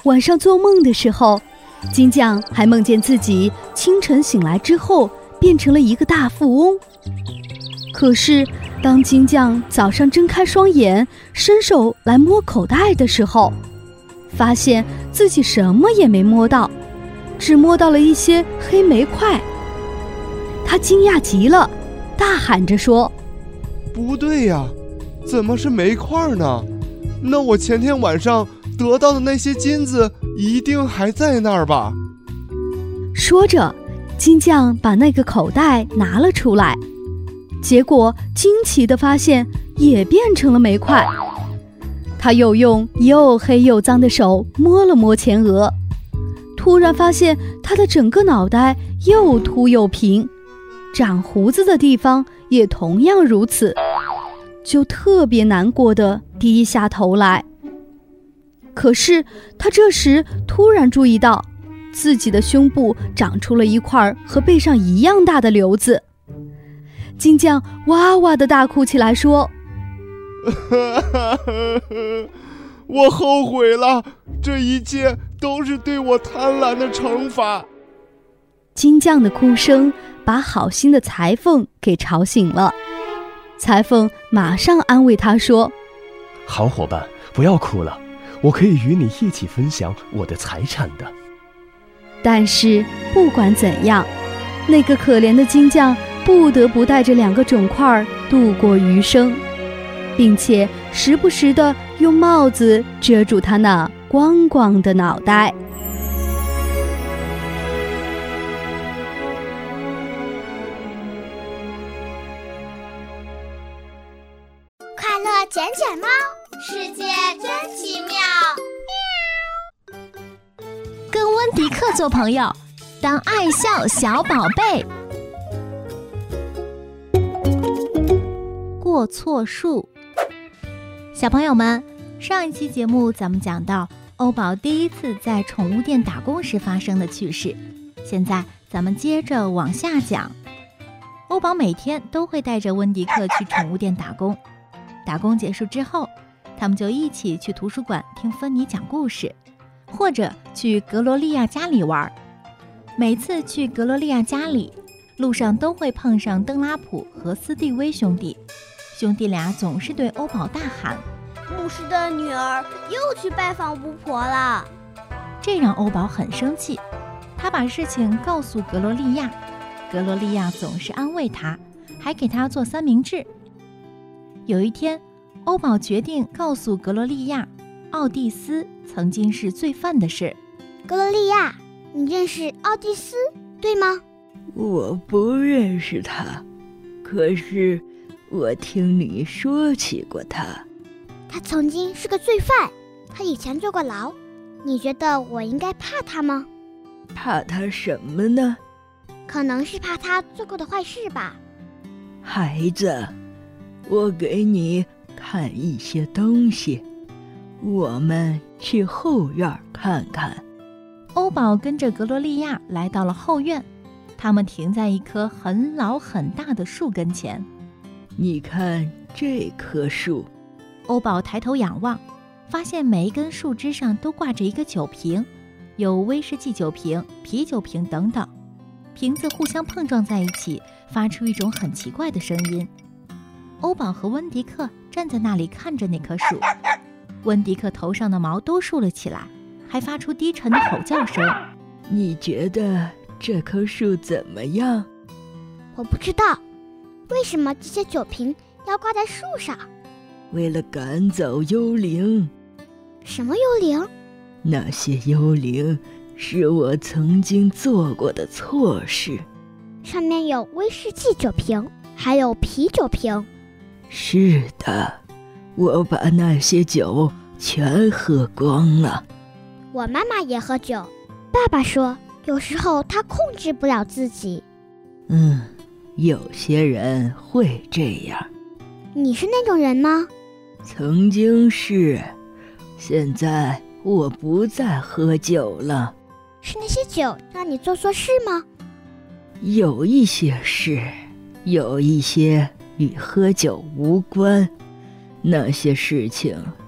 晚上做梦的时候，金匠还梦见自己清晨醒来之后变成了一个大富翁。可是当金匠早上睁开双眼，伸手来摸口袋的时候，发现自己什么也没摸到，只摸到了一些黑煤块。他惊讶极了，大喊着说： 不对呀，怎么是煤块呢？那我前天晚上得到的那些金子一定还在那儿吧？ 说着，金匠把那个口袋拿了出来，结果惊奇地发现也变成了煤块。他又用又黑又脏的手摸了摸前额，突然发现他的整个脑袋又秃又平，长胡子的地方也同样如此，就特别难过地低下头来。可是他这时突然注意到自己的胸部长出了一块和背上一样大的瘤子。金匠哇哇地大哭起来说： 我后悔了，这一切都是对我贪婪的惩罚。 金匠的哭声把好心的裁缝给吵醒了，裁缝马上安慰他说： 好伙伴，不要哭了，我可以与你一起分享我的财产的。 但是不管怎样，那个可怜的金匠不得不带着2个肿块度过余生，并且时不时地用帽子遮住他那光光的脑袋。 快乐捡捡猫，世界真奇妙。 跟温迪克做朋友，当爱笑小宝贝。过错数。小朋友们，上一期节目咱们讲到欧宝第一次在宠物店打工时发生的趣事，现在咱们接着往下讲。欧宝每天都会带着温迪克去宠物店打工，打工结束之后，他们就一起去图书馆听芬妮讲故事，或者去格罗利亚家里玩。每次去格罗利亚家里，路上都会碰上邓拉普和斯蒂威兄弟，兄弟俩总是对欧宝大喊： 牧师的女儿又去拜访巫婆了。 这让欧宝很生气，他把事情告诉格罗利亚，格罗利亚总是安慰他，还给他做三明治。有一天，欧宝决定告诉格罗利亚，奥蒂斯曾经是罪犯的事。 格罗利亚，你认识奥蒂斯，对吗？ 我不认识他，可是我听你说起过他。 他曾经是个罪犯，他以前坐过牢。你觉得我应该怕他吗？ 怕他什么呢？ 可能是怕他做过的坏事吧。 孩子，我给你看一些东西，我们去后院看看。 欧宝跟着格罗利亚来到了后院，他们停在一棵很老很大的树跟前。 你看这棵树。 欧宝抬头仰望，发现每一根树枝上都挂着一个酒瓶，有威士忌酒瓶、啤酒瓶等等，瓶子互相碰撞在一起，发出一种很奇怪的声音。欧宝和温迪克站在那里看着那棵树，温迪克头上的毛都竖了起来，还发出低沉的吼叫声。 你觉得这棵树怎么样？ 我不知道，为什么这些酒瓶要挂在树上？ 为了赶走幽灵。 什么幽灵？ 那些幽灵是我曾经做过的错事。 上面有威士忌酒瓶，还有啤酒瓶。 是的，我把那些酒全喝光了。 我妈妈也喝酒，爸爸说有时候他控制不了自己。 有些人会这样。 你是那种人吗？ 曾经是，现在我不再喝酒了。 是那些酒让你做错事吗？ 有一些事，有一些与喝酒无关，那些事情